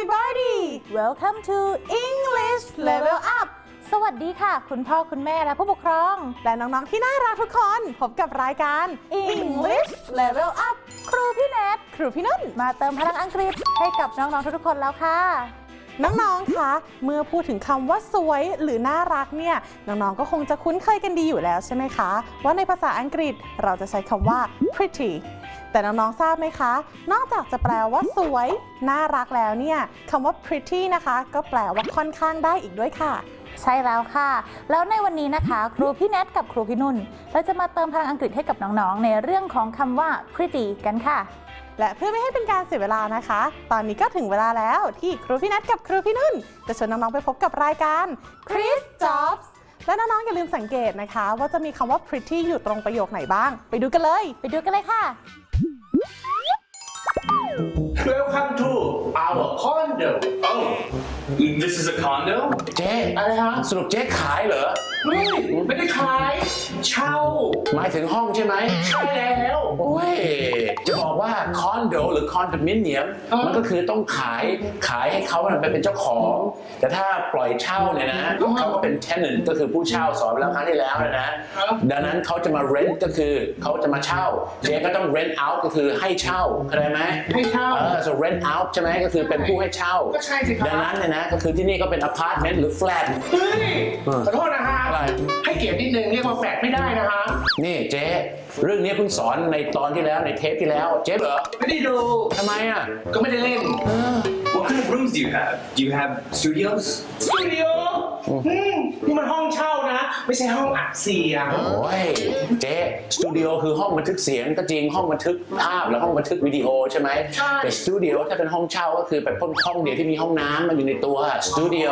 everybody welcome to English Level Up สวัสดีค่ะคุณพ่อคุณแม่และผู้ปกครองและน้องๆที่น่ารักทุกคนพบกับรายการ English Level Up ครูพี่แนทครูพี่นุ่นมาเติมพลังอังกฤษให้กับน้องๆทุกๆคนแล้วค่ะน้องๆคะเมื่อพูดถึงคำว่าสวยหรือน่ารักเนี่ยน้องๆก็คงจะคุ้นเคยกันดีอยู่แล้วใช่ไหมคะว่าในภาษาอังกฤษเราจะใช้คำว่า pretty แต่น้องๆทราบไหมคะนอกจากจะแปลว่าสวยน่ารักแล้วเนี่ยคำว่า pretty นะคะก็แปลว่าค่อนข้างได้อีกด้วยค่ะใช่แล้วค่ะแล้วในวันนี้นะคะครูพี่แนทกับครูพี่นุ่นเราจะมาเติมพลังอังกฤษให้กับน้องๆในเรื่องของคำว่า pretty กันค่ะและเพื่อไม่ให้เป็นการเสียเวลานะคะตอนนี้ก็ถึงเวลาแล้วที่ครูพี่นัทกับครูพี่นุ่นจะชวนน้องๆไปพบกับรายการ Chris Jobs และน้องๆอย่าลืมสังเกตนะคะว่าจะมีคำว่า pretty อยู่ตรงประโยคไหนบ้างไปดูกันเลยค่ะ Welcome to our condo. Oh, this is a condo? เจ๊อะไรฮะสรุปเจ๊ขายเหรอไม่ได้ขายเช่าหมายถึงห้องใช่ไหมใช่แล้วโอ้ยจะบอกว่าคอนโดหรือคอนโดมิเนียมมันก็คือต้องขายให้เขาเป็นเจ้าของแต่ถ้าปล่อยเช่าเนี่ยนะเขาก็เป็น tenant ก็คือผู้เช่าสอนไปแล้วครั้งที่แล้วนะดังนั้นเขาจะมา rent ก็คือเขาจะมาเช่าเจ๊ก็ต้อง rent out ก็คือให้เช่าเข้าใจไหมให้เช่าso rent out ใช่ไหมก็คือเป็นผู้ให้เช่าก็ใช่สิครับดังนั้นเนี่ยนะก็คือที่นี่ก็เป็น apartment หรือ flat เฮ้ยขอโทษนะฮะให้เกียรตินิดนึงเรียกว่าแฟลตไม่ได้นะฮะนี่เจ๊เรื่องนี้เพิ่งสอนในตอนที่แล้วในเทปที่แล้วเจ๊เหรอไม่ได้ดูทำไมอ่ะก็ไม่ได้เล่น What kind of rooms do you have? Do you have studios? Studio นี่มันห้องเช่านะไม่ใช่ห้องอัดเสียงโอ้ยเจ๊สตูดิโอคือห้องบันทึกเสียงก็จริงห้องบันทึกภาพและห้องบันทึกวิดีโอใช่ไหมใช่แต่สตูดิโอถ้าเป็นห้องเช่าก็คือแบบห้องเดียวที่มีห้องน้ำมันอยู่ในตัวสตูดิโอ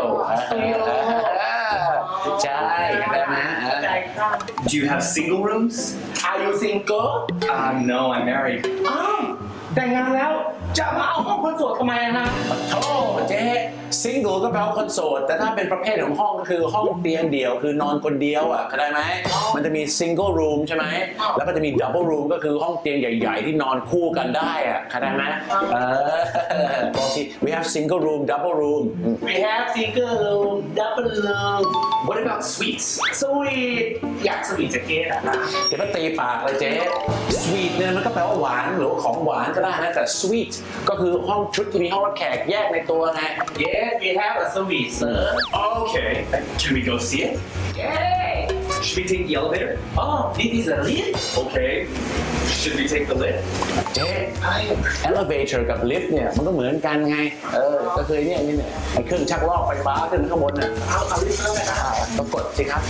ใช่ได้ไหม Do you have single rooms? Are you single? No, I'm married. แต่งงานแล้วจะมาเอาห้องคนโสดทำไมนะโธ่เจ๊ single ก็แปลว่าคนโสดแต่ถ้าเป็นประเภทของห้องก็คือห้องเตียงเดี่ยวคือนอนคนเดียวอ่ะเข้าใจไหมมันจะมี single room ใช่ไหมแล้วก็จะมี double room ก็คือห้องเตียงใหญ่ๆที่นอนคู่กันได้อ่ะเข้าใจไหมบอกสิ we have single room double room we have single room double room What about suites? sweet อยากสวีทจะเก๊อะนะเดี๋ยวก็ตีปากเลยเจ๊ sweet เนี่ยมันก็แปลว่าหวานหรือของหวานก็ได้นะแต่ sweet ก็คือห้องชุดที่มีห้องรับแขกแยกในตัวไง Yes we have a suite sir Okay, can we go see it? Yay Should we take the elevator? Oh this is a lift Okay. Should we take the lift? เจ๊ elevator กับ lift เนี่ยมันก็เหมือนกันไงก็คือเนี่ยไอ้เครื่องชักลอกไฟฟ้าขึ้นข้างบนน่ะเอาลิฟต์แล้วนะครับต้องกดสิครับ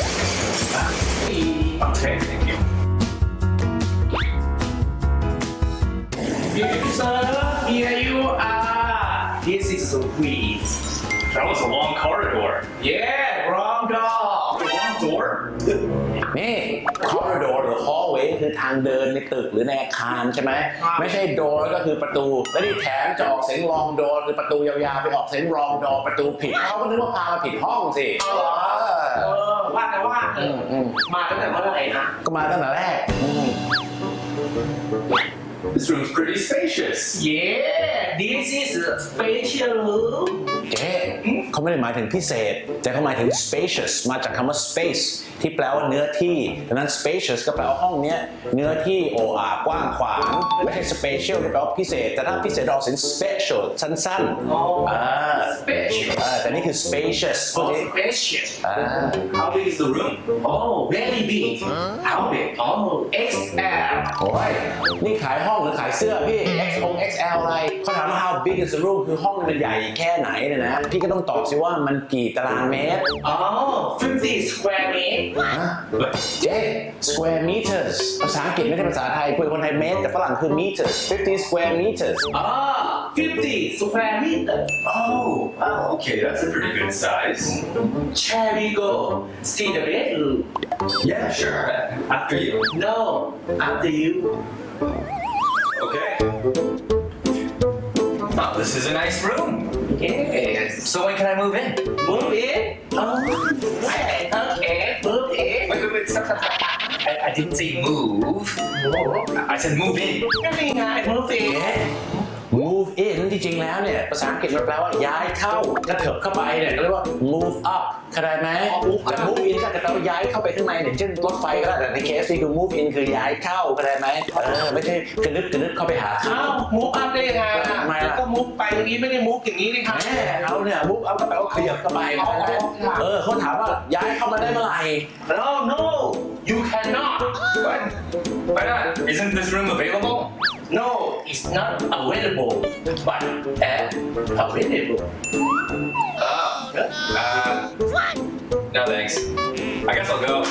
Okay, thank you. Sir here you are this is a suite That was a long corridor. Yeah wrong door Long door? นี่ corridor หรือ hallway คือทางเดินในตึกหรือในอาคารใช่ไหมไม่ใช่ door ก็คือประตูแล้วนี่แถมจะออกเสียง long door คือประตูยาวๆไปออกเสียง wrong door ประตูผิดเขาก็นึกว่าพามาผิดห้องสิว่าแต่ว่ามาตั้งแต่เมื่อไหร่นะก็มาตั้งแต่แรก This room's pretty spacious. Yeah this is a special room เจ๊เขาไม่ได้หมายถึงพิเศษแต่เขาหมายถึง spacious มาจากคำว่า space ที่แปลว่าเนื้อที่ดังนั้น spacious ก็แปลว่าห้องเนี้ยเนื้อที่โอ้อากว้างขวางไม่ใช่ special ที่แปลว่าพิเศษแต่ถ้าพิเศษออกเสียง special สั้นๆ special แต่นี่คือ spacious spacious How big is the room? Oh very big How big? Oh XL โอ้ยนี่ขายห้องหรือขายเสื้อพี่ XL อะไรเขาถามว่า how big is the room คือห้องมันใหญ่แค่ไหนเนี่ยนะพี่ก็ต้องตอบสิว่ามันกี่ตารางเมตร 50 square meter เจ๊ square meters ภาษาอังกฤษไม่ใช่ภาษาไทยคุยคนไทยเมตรแต่ฝรั่งคือ meters 50 square meters 50 square meter Oh, okay, that's a pretty good size. Shall we go see the bedroom? Yeah, sure. After you. No, after you. Okay. Oh, this is a nice room. Yes. So when can I move in? Move in? Right. Okay, move in. Wait, stop. I didn't say move. I said move in. Very nice, move in. move in ที่จริงแล้วเนี่ยภาษาอังกฤษมันแปลว่าย้ายเข้ากระเถิบเข้าไปเนี่ยก็เรียกว่า move up เข้าใจไหมแต่ move in ก็จะแปลว่าย้ายเข้าไปข้างในอย่างเช่นรถไฟก็ได้แต่ในเคสนี่คือ move in คือย้ายเข้าเข้าใจไหมไม่ใช่กระนึดเข้าไปหาเขาอ้าวมูฟอัพได้ยังไงอ่ะทำไมล่ะก็มูฟไปอย่างนี้ไม่ได้มูฟอย่างนี้นี่ครับแม่เราเนี่ย move up ก็แปลว่าขยับเข้าไปเข้าใจไหมเขาถามว่าย้ายเข้ามาได้เมื่อไหร่ No no you cannot What? Why not? Isn't this room available? No it's not available but available Oh. No thanks. I guess I'll go.